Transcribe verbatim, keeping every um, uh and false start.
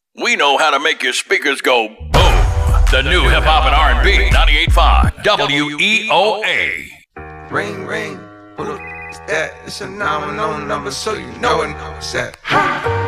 We know how to make your speakers go boom. The new hip hop and R and B ninety-eight point five W E O A. Ring, ring, who the f- is that? It's a nine one zero number, so you know it. It's that.